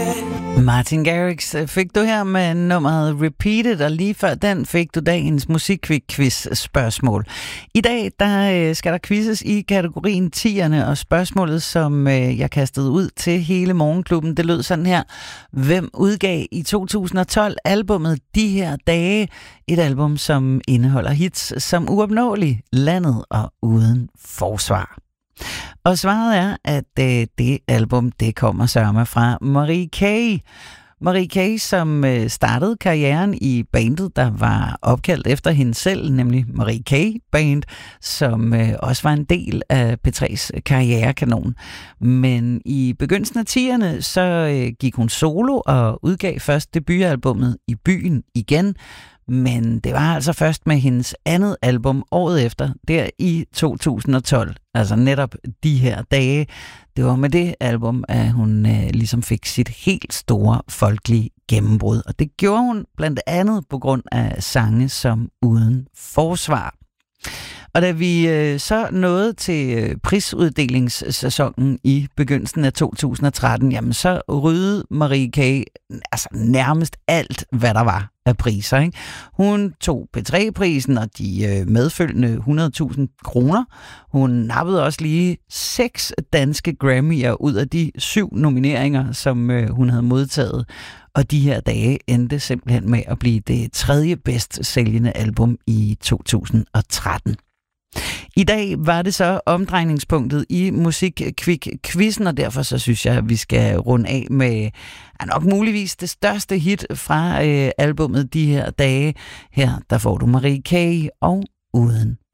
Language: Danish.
Martin Garrix fik du her med nummeret Repeated, og lige før den fik du dagens musikquiz-spørgsmål. I dag der skal der quizzes i kategorien 10'erne, og spørgsmålet, som jeg kastede ud til hele morgenklubben, det lød sådan her. Hvem udgav i 2012 albummet De her dage? Et album, som indeholder hits som Uopnåelig, Landet og Uden forsvar. Og svaret er, at det album, det kommer sørme fra Marie K. Marie K., som startede karrieren i bandet, der var opkaldt efter hende selv, nemlig Marie K. Band, som også var en del af P3's karrierekanon. Men i begyndelsen af 10'erne, så gik hun solo og udgav først debutalbummet I byen igen. Men det var altså først med hendes andet album året efter, der i 2012, altså netop De her dage. Det var med det album, at hun ligesom fik sit helt store folkelige gennembrud. Og det gjorde hun blandt andet på grund af sange som Uden forsvar. Og da vi så nåede til prisuddelingssæsonen i begyndelsen af 2013, jamen så ryddede Marie K. altså nærmest alt, hvad der var af priser. Ikke? Hun tog P3-prisen og de medfølgende 100.000 kroner. Hun nappede også lige 6 danske Grammy'er ud af de 7 nomineringer, som hun havde modtaget. Og De her dage endte simpelthen med at blive det 3. bedst sælgende album i 2013. I dag var det så omdrejningspunktet i Musikquiz-quizzen, og derfor så synes jeg, at vi skal runde af med nok muligvis det største hit fra albummet De her dage. Her der får du Marie K. og Uden